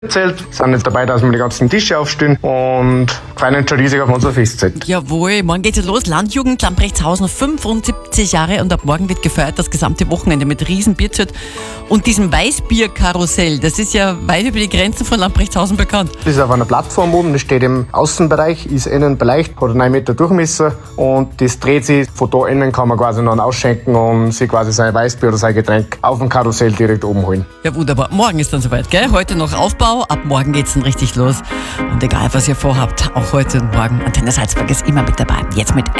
Zelt, sind jetzt dabei, dass wir die ganzen Tische aufstellen und freuen uns schon riesig auf unser Festzelt. Jawohl, morgen geht's ja los. Landjugend Lamprechtshausen, 75 Jahre und ab morgen wird gefeiert das gesamte Wochenende mit riesen Bierzelt und diesem Weißbierkarussell. Das ist ja weit über die Grenzen von Lamprechtshausen bekannt. Das ist auf einer Plattform oben, das steht im Außenbereich, ist innen beleicht, hat 9 Meter Durchmesser und das dreht sich, von da innen kann man quasi noch ausschenken und sich quasi sein Weißbier oder sein Getränk auf dem Karussell direkt oben holen. Ja wunderbar, morgen ist dann soweit, gell? Heute noch Aufbau, ab morgen geht's dann richtig los. Und egal was ihr vorhabt, auch heute und morgen, Antenne Salzburg ist immer mit dabei. Jetzt mit